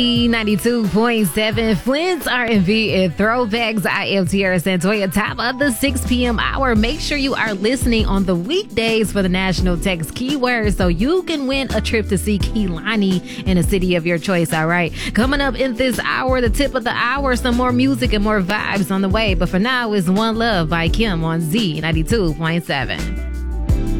92.7 Flint's R&B and Throwbacks. I am Tiara Santoya. Top of the 6 p.m. hour. Make sure you are listening on the weekdays for the National Text Keyword so you can win a trip to see Kehlani in a city of your choice, all right? Coming up in this hour, the tip of the hour, some more music and more vibes on the way. But for now, it's One Love by Kim on Z92.7.